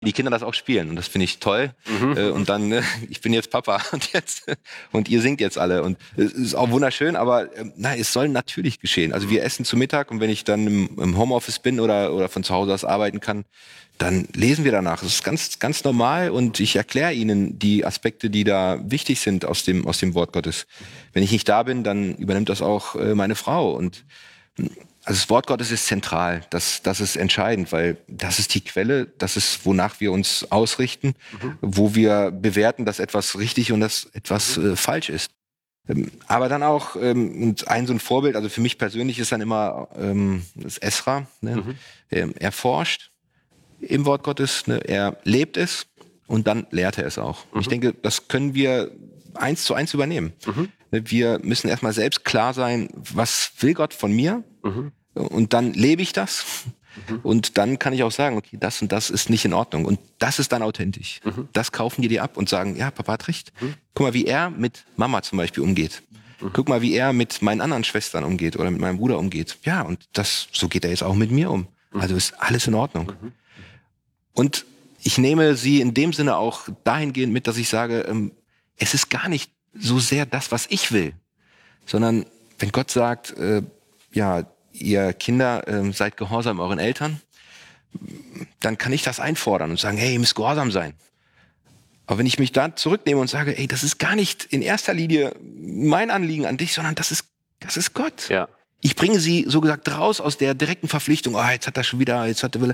die Kinder das auch spielen und das finde ich toll. Und dann, ich bin jetzt Papa und ihr singt jetzt alle und es ist auch wunderschön, aber es soll natürlich geschehen. Also wir essen zu Mittag und wenn ich dann im Homeoffice bin oder von zu Hause aus arbeiten kann, dann lesen wir danach. Das ist ganz, ganz normal und ich erkläre ihnen die Aspekte, die da wichtig sind aus dem Wort Gottes. Wenn ich nicht da bin, dann übernimmt das auch meine Frau und also das Wort Gottes ist zentral, das ist entscheidend, weil das ist die Quelle, das ist, wonach wir uns ausrichten, wo wir bewerten, dass etwas richtig und dass etwas falsch ist. Aber dann auch, und so ein Vorbild, also für mich persönlich ist dann immer das Esra. Ne? Er forscht im Wort Gottes, ne? Er lebt es und dann lehrt er es auch. Ich denke, das können wir 1:1 übernehmen. Wir müssen erstmal selbst klar sein, was will Gott von mir? Und dann lebe ich das. Und dann kann ich auch sagen, okay, das und das ist nicht in Ordnung. Und das ist dann authentisch. Das kaufen die dir ab und sagen, ja, Papa hat recht. Guck mal, wie er mit Mama zum Beispiel umgeht. Guck mal, wie er mit meinen anderen Schwestern umgeht oder mit meinem Bruder umgeht. Ja, und so geht er jetzt auch mit mir um. Also ist alles in Ordnung. Und ich nehme sie in dem Sinne auch dahingehend mit, dass ich sage, es ist gar nicht so sehr das, was ich will, sondern wenn Gott sagt, ja, ihr Kinder, seid gehorsam euren Eltern, dann kann ich das einfordern und sagen, hey, ihr müsst gehorsam sein. Aber wenn ich mich da zurücknehme und sage, ey, das ist gar nicht in erster Linie mein Anliegen an dich, sondern das ist Gott. Ja. Ich bringe sie, so gesagt, raus aus der direkten Verpflichtung, jetzt hat er schon wieder,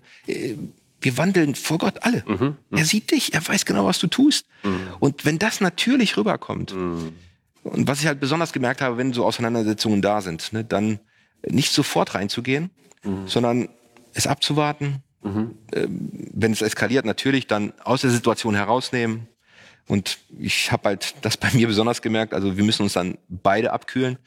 wir wandeln vor Gott alle. Er sieht dich, er weiß genau, was du tust. Und wenn das natürlich rüberkommt, und was ich halt besonders gemerkt habe, wenn so Auseinandersetzungen da sind, ne, dann nicht sofort reinzugehen, sondern es abzuwarten. Wenn es eskaliert, natürlich dann aus der Situation herausnehmen. Und ich habe halt das bei mir besonders gemerkt, also wir müssen uns dann beide abkühlen.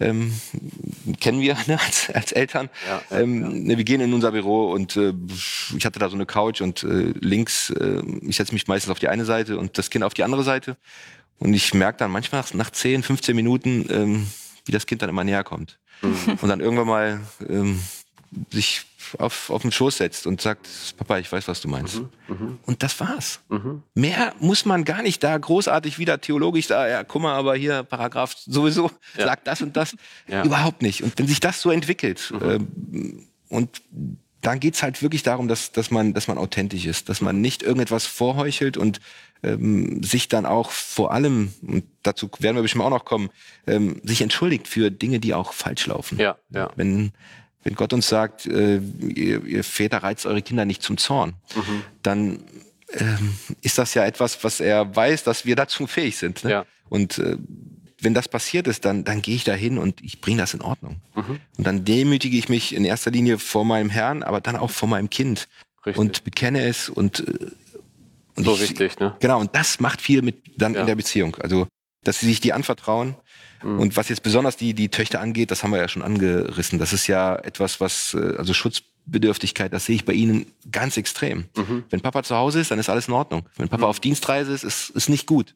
Kennen wir, ne, als Eltern. Wir gehen in unser Büro und ich hatte da so eine Couch und links, ich setze mich meistens auf die eine Seite und das Kind auf die andere Seite. Und ich merke dann manchmal nach 10, 15 Minuten, wie das Kind dann immer näher kommt. Und dann irgendwann mal sich auf den Schoß setzt und sagt, Papa, ich weiß, was du meinst. Und das war's. Mehr muss man gar nicht da großartig wieder theologisch da, ja, guck mal, aber hier Paragraph sowieso sagt das und das. Überhaupt nicht. Und wenn sich das so entwickelt, und dann geht's halt wirklich darum, dass man authentisch ist, dass man nicht irgendetwas vorheuchelt und sich dann auch vor allem, und dazu werden wir bestimmt auch noch kommen, sich entschuldigt für Dinge, die auch falsch laufen. Ja. Wenn Gott uns sagt, ihr Väter reizt eure Kinder nicht zum Zorn, dann ist das ja etwas, was er weiß, dass wir dazu fähig sind. Ne? Ja. Und wenn das passiert ist, dann gehe ich da hin und ich bringe das in Ordnung. Und dann demütige ich mich in erster Linie vor meinem Herrn, aber dann auch vor meinem Kind. Richtig. Und bekenne es und so wichtig, ne? Genau, und das macht viel mit dann in der Beziehung. Also, dass sie sich die anvertrauen. Und was jetzt besonders die Töchter angeht, das haben wir ja schon angerissen. Das ist ja etwas, was, also Schutzbedürftigkeit, das sehe ich bei ihnen ganz extrem. Wenn Papa zu Hause ist, dann ist alles in Ordnung. Wenn Papa auf Dienstreise ist nicht gut.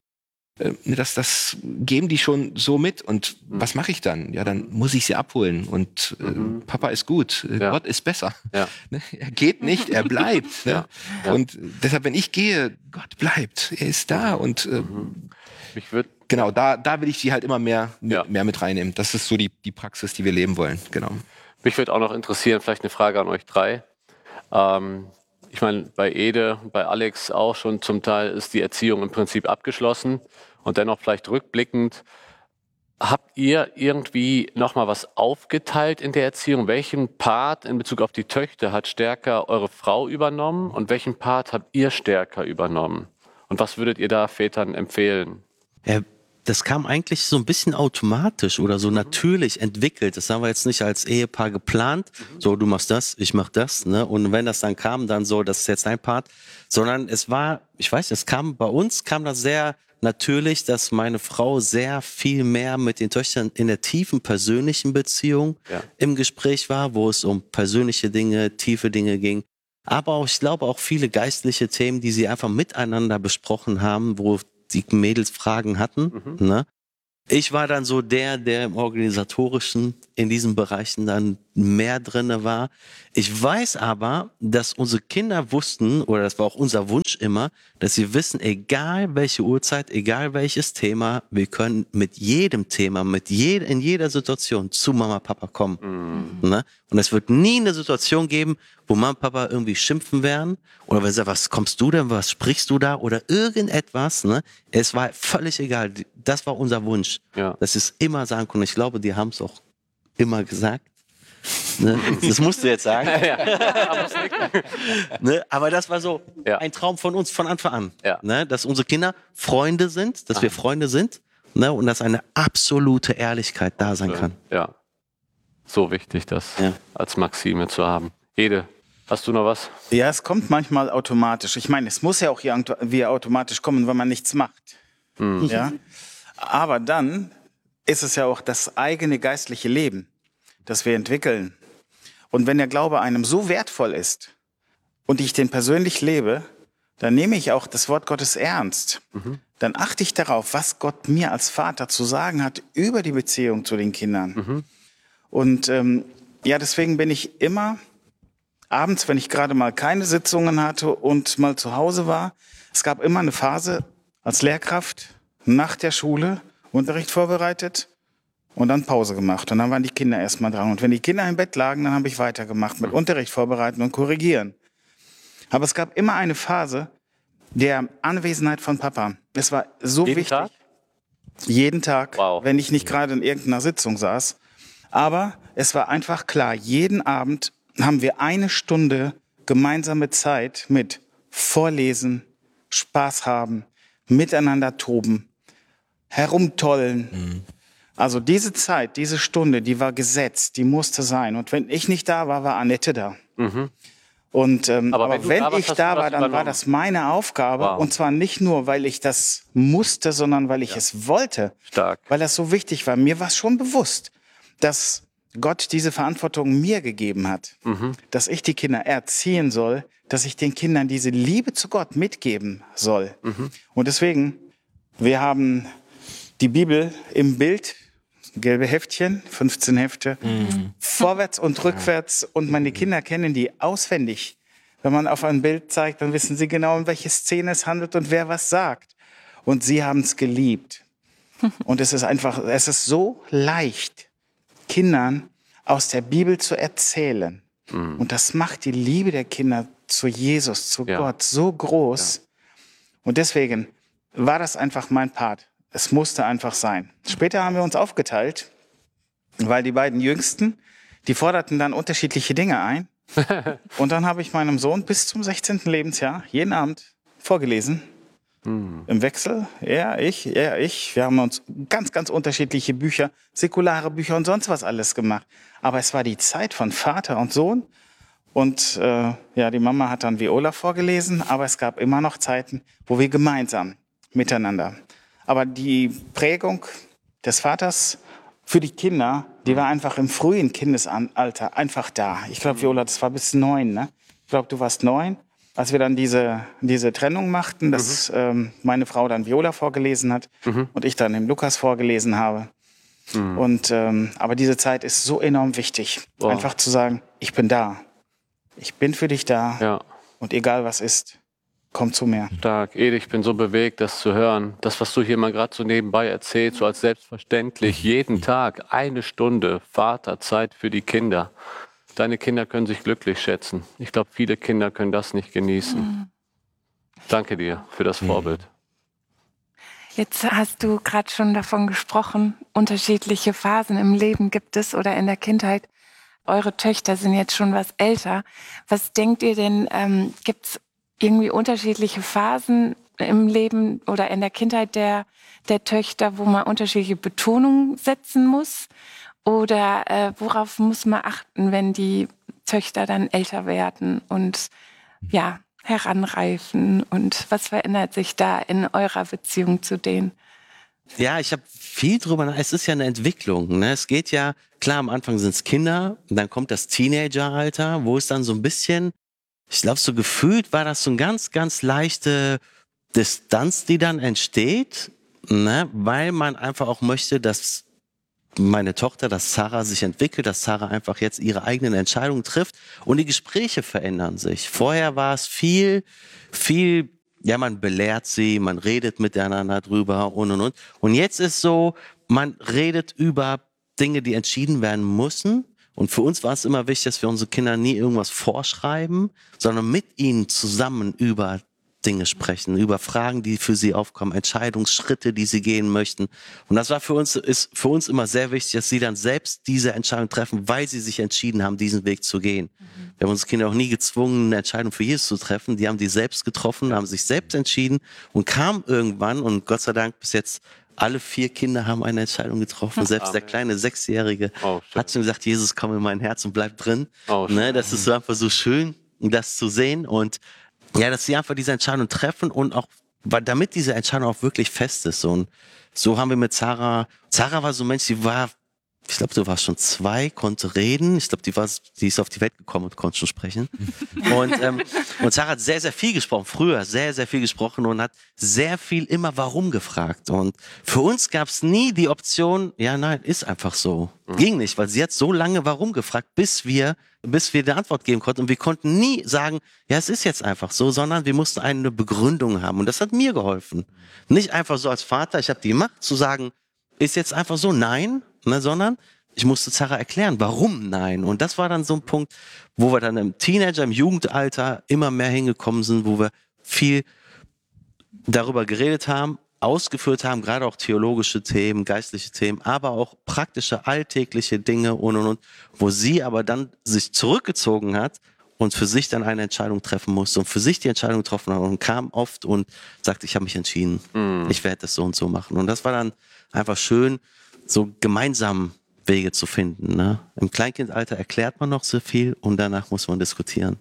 Das geben die schon so mit. Und was mache ich dann? Ja, dann muss ich sie abholen. Und Papa ist gut. Gott ist besser. Ja. Er geht nicht, er bleibt. Ne? Ja. Und deshalb, wenn ich gehe, Gott bleibt. Er ist da. Und genau, da will ich sie halt immer mehr mit reinnehmen. Das ist so die Praxis, die wir leben wollen. Genau. Mich würde auch noch interessieren, vielleicht eine Frage an euch drei. Ich meine, bei Ede, bei Alex auch schon zum Teil ist die Erziehung im Prinzip abgeschlossen. Und dennoch vielleicht rückblickend, habt ihr irgendwie nochmal was aufgeteilt in der Erziehung? Welchen Part in Bezug auf die Töchter hat stärker eure Frau übernommen und welchen Part habt ihr stärker übernommen? Und was würdet ihr da Vätern empfehlen? Das kam eigentlich so ein bisschen automatisch oder so natürlich entwickelt. Das haben wir jetzt nicht als Ehepaar geplant. So, du machst das, ich mach das, ne? Und wenn das dann kam, dann so, das ist jetzt dein Part. Sondern es war, ich weiß, bei uns kam das sehr natürlich, dass meine Frau sehr viel mehr mit den Töchtern in der tiefen persönlichen Beziehung im Gespräch war, wo es um persönliche Dinge, tiefe Dinge ging. Aber auch, ich glaube, auch viele geistliche Themen, die sie einfach miteinander besprochen haben, wo die Mädels Fragen hatten, ne? Ich war dann so der im Organisatorischen in diesen Bereichen dann mehr drinne war. Ich weiß aber, dass unsere Kinder wussten, oder das war auch unser Wunsch immer, dass sie wissen, egal welche Uhrzeit, egal welches Thema, wir können mit jedem Thema, in jeder Situation zu Mama, Papa kommen. Ne? Und es wird nie eine Situation geben, wo Mama, Papa irgendwie schimpfen werden oder wenn sie sagen, was kommst du denn, was sprichst du da oder irgendetwas. Ne? Es war völlig egal. Das war unser Wunsch, dass sie es immer sagen konnten. Ich glaube, die haben es auch immer gesagt. Ne? Das musst du jetzt sagen. Ne? Aber das war so ein Traum von uns von Anfang an. Ne? Dass unsere Kinder Freunde sind, dass wir Freunde sind, ne? Und dass eine absolute Ehrlichkeit da sein kann. Ja, so wichtig, das als Maxime zu haben. Ede, hast du noch was? Ja, es kommt manchmal automatisch. Ich meine, es muss ja auch irgendwie automatisch kommen, wenn man nichts macht. Ja? Aber dann ist es ja auch das eigene geistliche Leben, das wir entwickeln. Und wenn der Glaube einem so wertvoll ist und ich den persönlich lebe, dann nehme ich auch das Wort Gottes ernst. Dann achte ich darauf, was Gott mir als Vater zu sagen hat über die Beziehung zu den Kindern. Und deswegen bin ich immer abends, wenn ich gerade mal keine Sitzungen hatte und mal zu Hause war, es gab immer eine Phase als Lehrkraft nach der Schule, Unterricht vorbereitet und dann Pause gemacht. Und dann waren die Kinder erstmal dran. Und wenn die Kinder im Bett lagen, dann habe ich weitergemacht mit Unterricht vorbereiten und korrigieren. Aber es gab immer eine Phase der Anwesenheit von Papa. Es war so wichtig. Tag? Jeden Tag, Wow. wenn ich nicht gerade in irgendeiner Sitzung saß. Aber es war einfach klar, jeden Abend haben wir 1 Stunde gemeinsame Zeit mit Vorlesen, Spaß haben, miteinander toben, herumtollen. Also diese Zeit, diese Stunde, die war gesetzt, die musste sein. Und wenn ich nicht da war, war Annette da. Und aber wenn ich da war, dann war das meine Aufgabe. Wow. Und zwar nicht nur, weil ich das musste, sondern weil ich es wollte. Stark. Weil das so wichtig war. Mir war es schon bewusst, dass Gott diese Verantwortung mir gegeben hat. Dass ich die Kinder erziehen soll, dass ich den Kindern diese Liebe zu Gott mitgeben soll. Und deswegen, wir haben die Bibel im Bild, gelbe Heftchen, 15 Hefte, vorwärts und rückwärts. Und meine Kinder kennen die auswendig. Wenn man auf ein Bild zeigt, dann wissen sie genau, um welche Szene es handelt und wer was sagt. Und sie haben es geliebt. Und es ist so leicht, Kindern aus der Bibel zu erzählen. Und das macht die Liebe der Kinder zu Jesus, zu Gott so groß. Und deswegen war das einfach mein Part. Es musste einfach sein. Später haben wir uns aufgeteilt, weil die beiden Jüngsten, die forderten dann unterschiedliche Dinge ein. Und dann habe ich meinem Sohn bis zum 16. Lebensjahr jeden Abend vorgelesen. Im Wechsel, er, ich. Wir haben uns ganz, ganz unterschiedliche Bücher, säkulare Bücher und sonst was alles gemacht. Aber es war die Zeit von Vater und Sohn. Und die Mama hat dann Viola vorgelesen, aber es gab immer noch Zeiten, wo wir gemeinsam miteinander. Aber die Prägung des Vaters für die Kinder, die war einfach im frühen Kindesalter einfach da. Ich glaube, Viola, das war bis 9, ne? Ich glaube, du warst 9, als wir dann diese Trennung machten, dass meine Frau dann Viola vorgelesen hat und ich dann dem Lukas vorgelesen habe. Und aber diese Zeit ist so enorm wichtig, einfach zu sagen, ich bin da. Ich bin für dich da. Ja. Und egal was ist, komm zu mir. Stark. Ede, ich bin so bewegt, das zu hören. Das, was du hier mal gerade so nebenbei erzählst, so als selbstverständlich, jeden Tag 1 Stunde Vaterzeit für die Kinder. Deine Kinder können sich glücklich schätzen. Ich glaube, viele Kinder können das nicht genießen. Danke dir für das Vorbild. Jetzt hast du gerade schon davon gesprochen, unterschiedliche Phasen im Leben gibt es oder in der Kindheit. Eure Töchter sind jetzt schon was älter. Was denkt ihr denn, gibt's irgendwie unterschiedliche Phasen im Leben oder in der Kindheit der Töchter, wo man unterschiedliche Betonungen setzen muss? Oder worauf muss man achten, wenn die Töchter dann älter werden und heranreifen? Und was verändert sich da in eurer Beziehung zu denen? Ja, ich habe viel drüber nach. Es ist ja eine Entwicklung. Ne? Es geht ja, klar, am Anfang sind es Kinder, und dann kommt das Teenageralter, wo es dann so ein bisschen, ich glaube, so gefühlt war das so eine ganz, ganz leichte Distanz, die dann entsteht. Ne? Weil man einfach auch möchte, dass meine Tochter, dass Sarah sich entwickelt, dass Sarah einfach jetzt ihre eigenen Entscheidungen trifft und die Gespräche verändern sich. Vorher war es viel, ja, man belehrt sie, man redet miteinander drüber und. Und jetzt ist so, man redet über Dinge, die entschieden werden müssen. Und für uns war es immer wichtig, dass wir unsere Kinder nie irgendwas vorschreiben, sondern mit ihnen zusammen über Dinge sprechen, über Fragen, die für sie aufkommen, Entscheidungsschritte, die sie gehen möchten. Und das war ist für uns immer sehr wichtig, dass sie dann selbst diese Entscheidung treffen, weil sie sich entschieden haben, diesen Weg zu gehen. Wir haben unsere Kinder auch nie gezwungen, eine Entscheidung für Jesus zu treffen. Die haben die selbst getroffen, haben sich selbst entschieden und kamen irgendwann, und Gott sei Dank bis jetzt alle 4 Kinder haben eine Entscheidung getroffen. Selbst der kleine 6-Jährige hat schon gesagt, Jesus, komm in mein Herz und bleib drin. Ne, das ist so einfach so schön, das zu sehen. Und ja, dass sie einfach diese Entscheidung treffen und auch, damit diese Entscheidung auch wirklich fest ist. Und so haben wir mit Sarah war so ein Mensch, ich glaube, du warst schon 2, konnte reden. Ich glaube, die ist auf die Welt gekommen und konnte schon sprechen. Und Sarah hat sehr, sehr viel gesprochen, früher sehr, sehr viel gesprochen und hat sehr viel immer warum gefragt. Und für uns gab es nie die Option, ja, nein, ist einfach so. Ging nicht, weil sie hat so lange warum gefragt, bis wir eine Antwort geben konnten. Und wir konnten nie sagen, ja, es ist jetzt einfach so, sondern wir mussten eine Begründung haben. Und das hat mir geholfen. Nicht einfach so als Vater, ich habe die Macht zu sagen, ist jetzt einfach so, nein, ne, sondern ich musste Sarah erklären, warum nein. Und das war dann so ein Punkt, wo wir dann im Teenager, im Jugendalter immer mehr hingekommen sind, wo wir viel darüber geredet haben, ausgeführt haben, gerade auch theologische Themen, geistliche Themen, aber auch praktische, alltägliche Dinge und, wo sie aber dann sich zurückgezogen hat und für sich dann eine Entscheidung treffen musste und für sich die Entscheidung getroffen hat und kam oft und sagte, ich habe mich entschieden, ich werde das so und so machen. Und das war dann einfach schön, so gemeinsam Wege zu finden. Ne? Im Kleinkindalter erklärt man noch so viel und danach muss man diskutieren.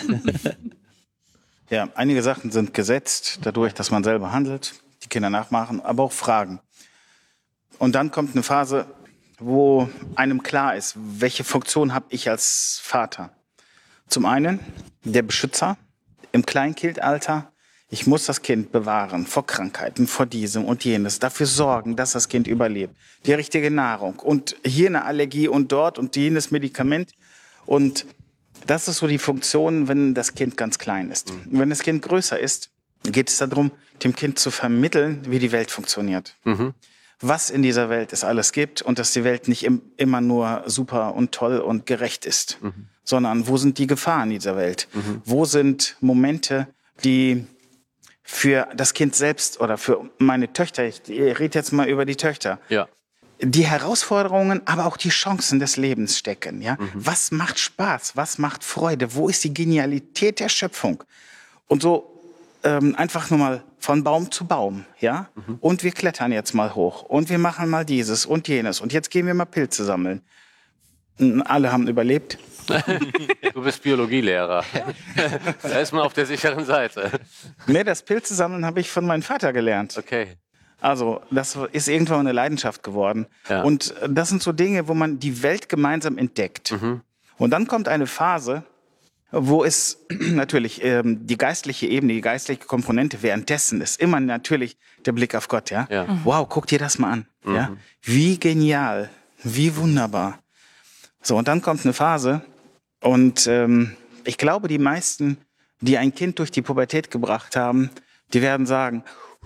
Ja, einige Sachen sind gesetzt, dadurch, dass man selber handelt, die Kinder nachmachen, aber auch Fragen. Und dann kommt eine Phase, wo einem klar ist, welche Funktion habe ich als Vater. Zum einen der Beschützer im Kleinkindalter. Ich muss das Kind bewahren vor Krankheiten, vor diesem und jenes, dafür sorgen, dass das Kind überlebt. Die richtige Nahrung und hier eine Allergie und dort und jenes Medikament. Und das ist so die Funktion, wenn das Kind ganz klein ist. Und wenn das Kind größer ist, geht es darum, dem Kind zu vermitteln, wie die Welt funktioniert. Was in dieser Welt es alles gibt und dass die Welt nicht immer nur super und toll und gerecht ist, sondern wo sind die Gefahren dieser Welt? Wo sind Momente, die für das Kind selbst oder für meine Töchter, ich rede jetzt mal über die Töchter, die Herausforderungen, aber auch die Chancen des Lebens stecken. Ja? Was macht Spaß? Was macht Freude? Wo ist die Genialität der Schöpfung? Und so einfach nur mal von Baum zu Baum. Ja? Und wir klettern jetzt mal hoch. Und wir machen mal dieses und jenes. Und jetzt gehen wir mal Pilze sammeln. Alle haben überlebt. Du bist Biologielehrer. Da ist man auf der sicheren Seite. Nee, das Pilze sammeln habe ich von meinem Vater gelernt. Okay. Also das ist irgendwann eine Leidenschaft geworden. Ja. Und das sind so Dinge, wo man die Welt gemeinsam entdeckt. Und dann kommt eine Phase, wo es natürlich die geistliche Ebene, die geistliche Komponente währenddessen ist immer natürlich der Blick auf Gott. Ja? Wow, guck dir das mal an. Ja? Wie genial, wie wunderbar. So, und dann kommt eine Phase und ich glaube, die meisten, die ein Kind durch die Pubertät gebracht haben, die werden sagen,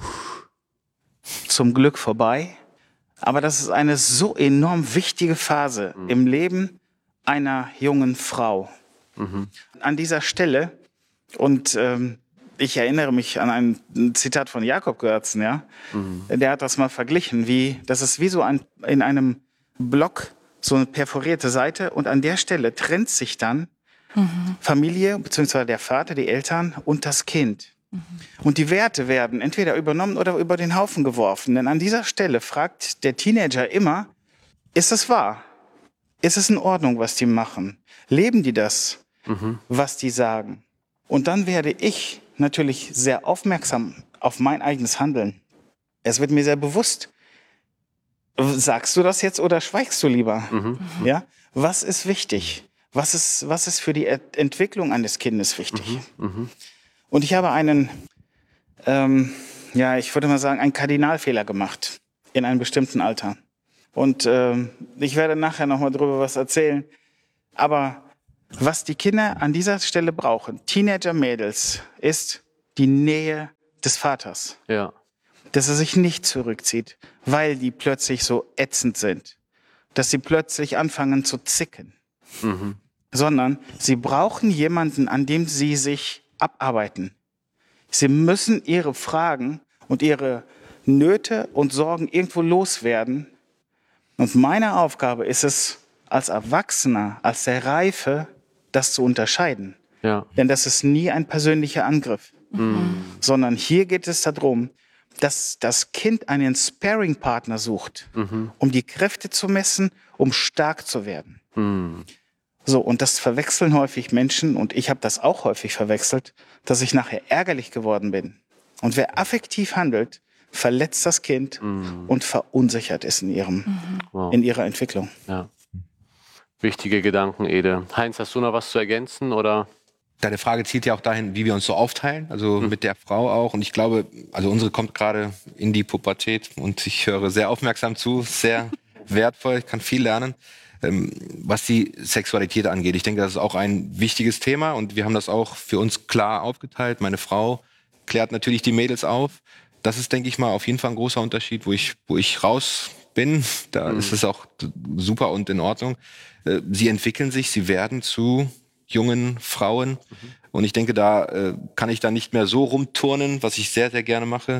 zum Glück vorbei. Aber das ist eine so enorm wichtige Phase im Leben einer jungen Frau. An dieser Stelle, und ich erinnere mich an ein Zitat von Jakob Görzen, ja? Der hat das mal verglichen, das ist wie so in einem Block so eine perforierte Seite und an der Stelle trennt sich dann Familie, beziehungsweise der Vater, die Eltern und das Kind. Und die Werte werden entweder übernommen oder über den Haufen geworfen. Denn an dieser Stelle fragt der Teenager immer, ist es wahr? Ist es in Ordnung, was die machen? Leben die das, was die sagen? Und dann werde ich natürlich sehr aufmerksam auf mein eigenes Handeln. Es wird mir sehr bewusst. Sagst du das jetzt oder schweigst du lieber? Ja? Was ist wichtig? Was ist für die Entwicklung eines Kindes wichtig? Und ich habe einen ja, ich würde mal sagen, einen Kardinalfehler gemacht in einem bestimmten Alter. Und ich werde nachher nochmal drüber was erzählen. Aber was die Kinder an dieser Stelle brauchen, Teenager-Mädels, ist die Nähe des Vaters. Ja. Dass er sich nicht zurückzieht, weil die plötzlich so ätzend sind. Dass sie plötzlich anfangen zu zicken. Sondern sie brauchen jemanden, an dem sie sich abarbeiten. Sie müssen ihre Fragen und ihre Nöte und Sorgen irgendwo loswerden. Und meine Aufgabe ist es, als Erwachsener, als der Reife, das zu unterscheiden. Ja. Denn das ist nie ein persönlicher Angriff. Sondern hier geht es darum, dass das Kind einen Sparring-Partner sucht, um die Kräfte zu messen, um stark zu werden. So, und das verwechseln häufig Menschen, und ich habe das auch häufig verwechselt, dass ich nachher ärgerlich geworden bin. Und wer affektiv handelt, verletzt das Kind und verunsichert es in ihrer Entwicklung. Ja. Wichtige Gedanken, Ede. Heinz, hast du noch was zu ergänzen, oder? Deine Frage zielt ja auch dahin, wie wir uns so aufteilen, also mit der Frau auch. Und ich glaube, also unsere kommt gerade in die Pubertät und ich höre sehr aufmerksam zu, sehr wertvoll, ich kann viel lernen, was die Sexualität angeht. Ich denke, das ist auch ein wichtiges Thema und wir haben das auch für uns klar aufgeteilt. Meine Frau klärt natürlich die Mädels auf. Das ist, denke ich mal, auf jeden Fall ein großer Unterschied, wo ich raus bin. Da ist es auch super und in Ordnung. Sie entwickeln sich, sie werden zu jungen Frauen. Und ich denke, da kann ich dann nicht mehr so rumturnen, was ich sehr, sehr gerne mache,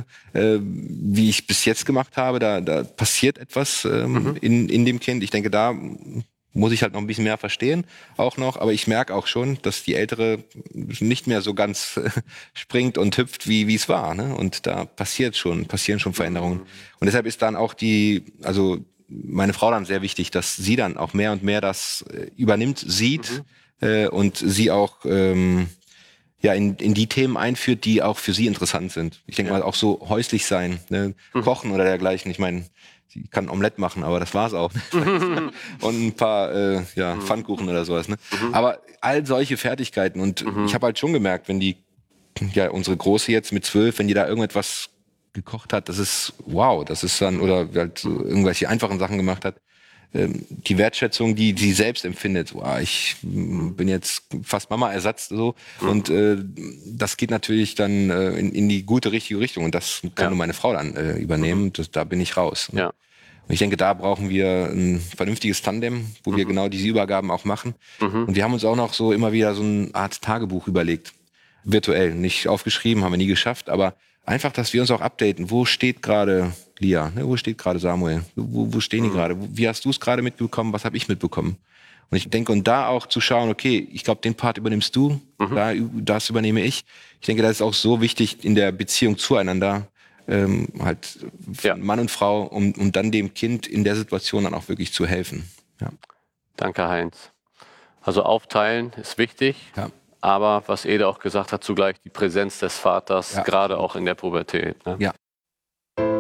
wie ich bis jetzt gemacht habe. Da passiert etwas in dem Kind. Ich denke, da muss ich halt noch ein bisschen mehr verstehen, auch noch. Aber ich merke auch schon, dass die Ältere nicht mehr so ganz springt und hüpft, wie es war. Ne? Und da passieren schon Veränderungen. Und deshalb ist dann auch meine Frau dann sehr wichtig, dass sie dann auch mehr und mehr das übernimmt, sieht und sie auch in die Themen einführt, die auch für sie interessant sind. Ich denke mal auch so häuslich sein, ne? Kochen oder dergleichen. Ich meine, sie kann Omelette machen, aber das war's auch. Und ein paar Pfannkuchen oder sowas. Ne? Aber all solche Fertigkeiten. Und ich habe halt schon gemerkt, wenn unsere Große jetzt mit 12, wenn die da irgendetwas gekocht hat, das ist wow. Das ist dann, oder halt so irgendwelche einfachen Sachen gemacht hat. Die Wertschätzung, die sie selbst empfindet. Wow, ich bin jetzt fast Mama-Ersatz so. Und das geht natürlich dann in die gute, richtige Richtung. Und das kann nur meine Frau dann übernehmen. Da bin ich raus. Ne? Ja. Und ich denke, da brauchen wir ein vernünftiges Tandem, wo wir genau diese Übergaben auch machen. Und wir haben uns auch noch so immer wieder so eine Art Tagebuch überlegt. Virtuell, nicht aufgeschrieben, haben wir nie geschafft, aber einfach, dass wir uns auch updaten. Wo steht gerade Lia? Ne? Wo steht gerade Samuel? Wo stehen die gerade? Wie hast du es gerade mitbekommen? Was habe ich mitbekommen? Und ich denke, und da auch zu schauen, okay, ich glaube, den Part übernimmst du, das übernehme ich. Ich denke, das ist auch so wichtig in der Beziehung zueinander, Mann und Frau, um dann dem Kind in der Situation dann auch wirklich zu helfen. Ja. Danke, Heinz. Also aufteilen ist wichtig. Ja. Aber was Ede auch gesagt hat, zugleich die Präsenz des Vaters, gerade auch in der Pubertät. Ne? Ja,